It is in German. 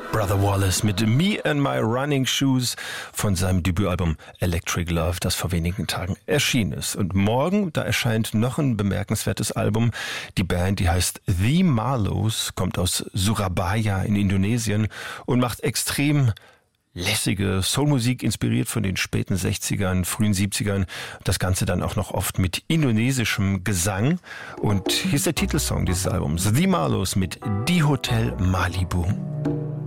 Brother Wallace mit Me and My Running Shoes von seinem Debütalbum Electric Love, das vor wenigen Tagen erschienen ist. Und morgen, da erscheint noch ein bemerkenswertes Album. Die Band, die heißt The Marlows, kommt aus Surabaya in Indonesien und macht extrem lässige Soulmusik, inspiriert von den späten 60ern, frühen 70ern. Das Ganze dann auch noch oft mit indonesischem Gesang. Und hier ist der Titelsong dieses Albums, The Marlows mit Die Hotel Malibu.